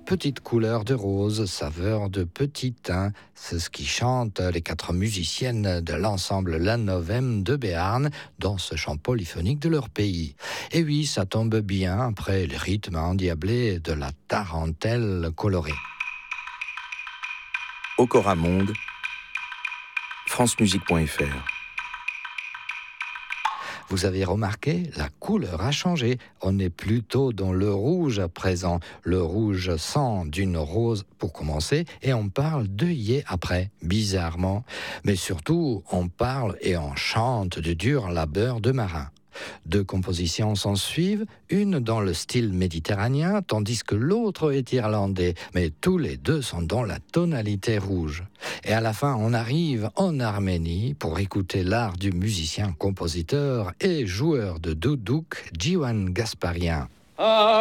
petite couleur de rose, saveur de petit thym. C'est ce qui chantent les 4 musiciennes de l'ensemble La Novem de Béarn dans ce chant polyphonique de leur pays. Et oui, ça tombe bien après le rythme endiablé de la tarentelle colorée. Ocoramonde, francemusique.fr. Vous avez remarqué, la couleur a changé. On est plutôt dans le rouge à présent. Le rouge sang d'une rose pour commencer et on parle d'œillet après, bizarrement. Mais surtout, on parle et on chante du dur labeur de marin. 2 compositions s'en suivent, une dans le style méditerranéen, tandis que l'autre est irlandais, mais tous les 2 sont dans la tonalité rouge. Et à la fin, on arrive en Arménie pour écouter l'art du musicien, compositeur et joueur de doudouk Jivan Gasparian.